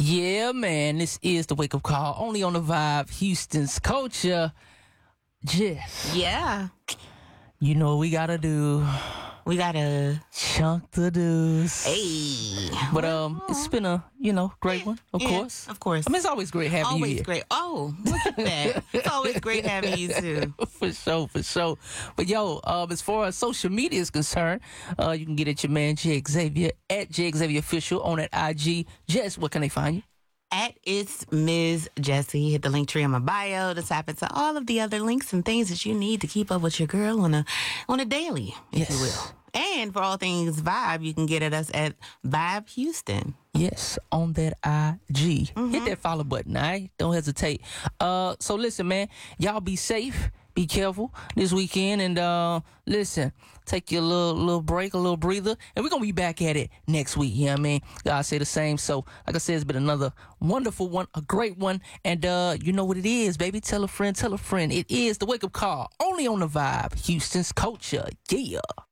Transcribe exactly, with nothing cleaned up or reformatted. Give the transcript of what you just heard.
Yeah, man, this is the Wake Up Call, only on the Vibe, Houston's culture. Jess, Yeah. you know what we gotta do. We gotta Chunk the dues. Hey. But um, it's been a, you know, great one, of Yeah, course. Of course. I mean, it's always great having always you here. great. Oh, look at that. It's always great having you too. For sure, for sure. But yo, um, as far as social media is concerned, uh, you can get at your man J Xavier at J Xavier Official on that I G. Jess, where can they find you? At It's Miz Jessie. Hit the link tree in my bio to tap into all of the other links and things that you need to keep up with your girl on a on a daily, if Yes. you will. And for all things Vibe, you can get at us at Vibe Houston. Yes, on that I G. Mm-hmm. Hit that follow button, all right? Don't hesitate. Uh, so listen, man, y'all be safe, be careful this weekend, and uh, listen, take your little little break, a little breather, and we're gonna be back at it next week. You know what I mean? God say the same. So, like I said, it's been another wonderful one, a great one, and uh, you know what it is, baby. Tell a friend, tell a friend. It is the Wake Up Call, only on the Vibe, Houston's culture. Yeah.